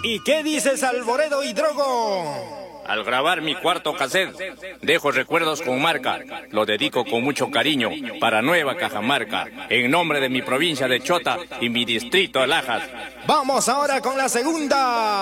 ¿Y qué dices, Alboredo y Drogo? Al grabar mi cuarto cassette, dejo recuerdos con marca. Lo dedico con mucho cariño para Nueva Cajamarca, en nombre de mi provincia de Chota y mi distrito de Lajas. Vamos ahora con la segunda.